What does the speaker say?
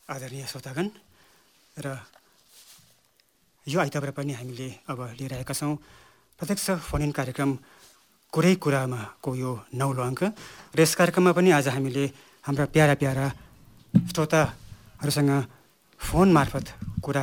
आदरणीय श्रोतागण र यो आइतबार पनि हामीले अब लिएर आएका छौँ प्रत्यक्ष फोन इन कार्यक्रम कुरै कुरामा को यो 9औं अङ्क र यस कार्यक्रममा पनि आज हामीले हाम्रा प्यारा प्यारा श्रोताहरूसँग फोन मार्फत कुरा